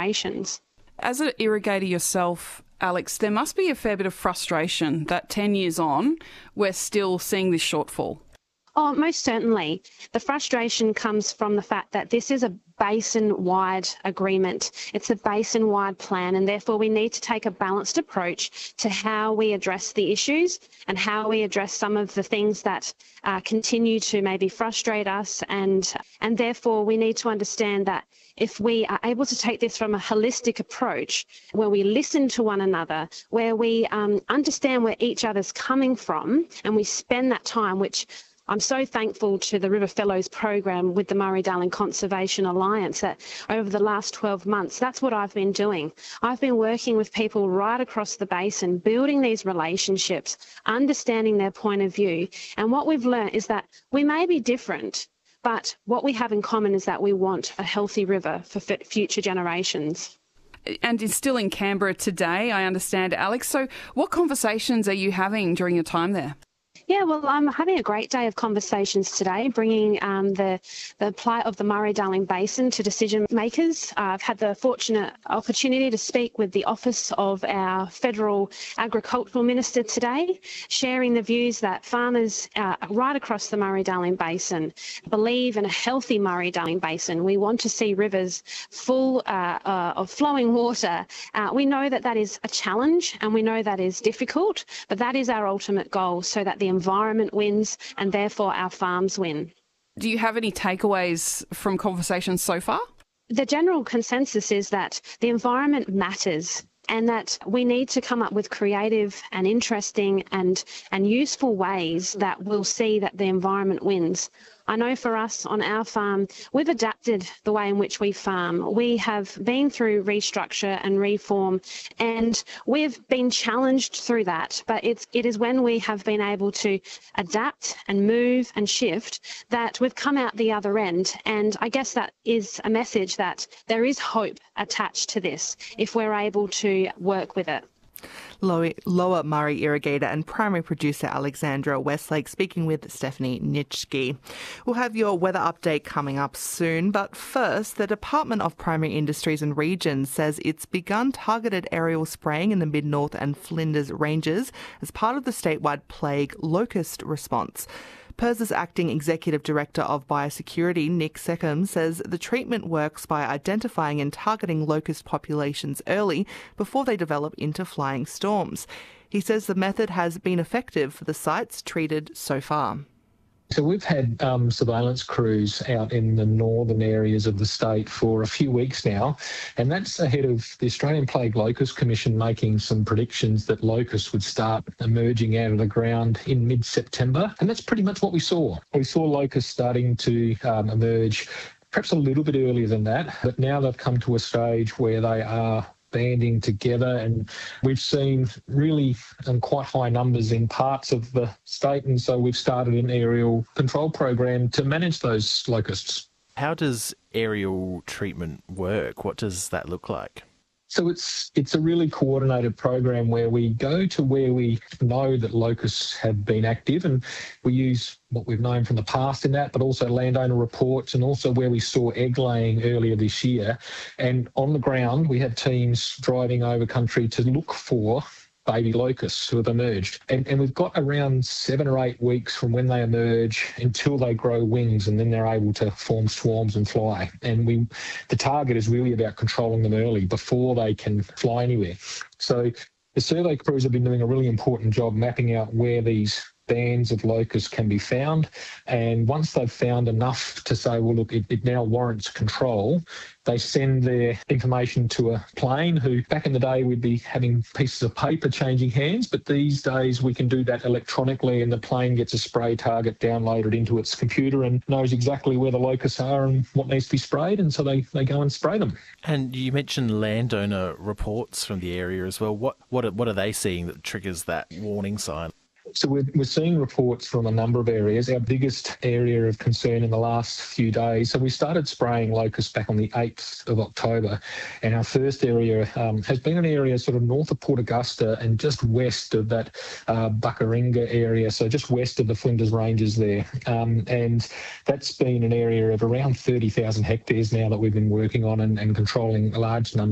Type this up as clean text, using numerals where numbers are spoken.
generations. As an irrigator yourself, Alex, there must be a fair bit of frustration that 10 years on, we're still seeing this shortfall. Oh, most certainly. The frustration comes from the fact that this is a basin-wide agreement. It's a basin-wide plan, and therefore we need to take a balanced approach to how we address the issues and how we address some of the things that continue to maybe frustrate us. And therefore we need to understand that if we are able to take this from a holistic approach, where we listen to one another, where we understand where each other's coming from, and we spend that time, which I'm so thankful to the River Fellows program with the Murray-Darling Conservation Alliance that over the last 12 months, that's what I've been doing. I've been working with people right across the basin, building these relationships, understanding their point of view. And what we've learned is that we may be different, but what we have in common is that we want a healthy river for future generations. And it's still in Canberra today, I understand, Alex. So what conversations are you having during your time there? Yeah, well, I'm having a great day of conversations today, bringing the plight of the Murray-Darling Basin to decision makers. I've had the fortunate opportunity to speak with the Office of our Federal Agricultural Minister today, sharing the views that farmers right across the Murray-Darling Basin believe in a healthy Murray-Darling Basin. We want to see rivers full of flowing water. We know that that is a challenge and we know that is difficult, but that is our ultimate goal, so that the environment wins and therefore our farms win. Do you have any takeaways from conversations so far? The general consensus is that the environment matters and that we need to come up with creative and interesting and useful ways that will see that the environment wins. I know for us on our farm, we've adapted the way in which we farm. We have been through restructure and reform, and we've been challenged through that. But it is when we have been able to adapt and move and shift that we've come out the other end. And I guess that is a message that there is hope attached to this if we're able to work with it. Lower Murray irrigator and primary producer Alexandra Westlake speaking with Stephanie Nitschke. We'll have your weather update coming up soon, but first, the Department of Primary Industries and Regions says it's begun targeted aerial spraying in the Mid-North and Flinders Ranges as part of the statewide plague locust response. PIRS's acting executive director of biosecurity, Nick Seckham, says the treatment works by identifying and targeting locust populations early before they develop into flying storms. He says the method has been effective for the sites treated so far. So we've had surveillance crews out in the northern areas of the state for a few weeks now, and that's ahead of the Australian Plague Locust Commission making some predictions that locusts would start emerging out of the ground in mid-September, and that's pretty much what we saw. We saw locusts starting to emerge perhaps a little bit earlier than that, but now they've come to a stage where they are banding together, and we've seen really quite high numbers in parts of the state, and so we've started an aerial control program to manage those locusts. How does aerial treatment work? What does that look like? So it's a really coordinated program where we go to where we know that locusts have been active, and we use what we've known from the past in that, but also landowner reports, and also where we saw egg laying earlier this year. And on the ground, we have teams driving over country to look for baby locusts who have emerged. And we've got around 7 or 8 weeks from when they emerge until they grow wings, and then they're able to form swarms and fly. And the target is really about controlling them early before they can fly anywhere. So the survey crews have been doing a really important job mapping out where these bands of locusts can be found, and once they've found enough to say, well, look, it now warrants control, they send their information to a plane who, back in the day, we'd be having pieces of paper changing hands, but these days we can do that electronically, and the plane gets a spray target downloaded into its computer and knows exactly where the locusts are and what needs to be sprayed, and so they go and spray them. And you mentioned landowner reports from the area as well. What are they seeing that triggers that warning sign? So we're seeing reports from a number of areas. Our biggest area of concern in the last few days, so we started spraying locusts back on the 8th of October, and our first area has been an area sort of north of Port Augusta and just west of that Buckaringa area, so just west of the Flinders Ranges there. And that's been an area of around 30,000 hectares now that we've been working on and controlling a large number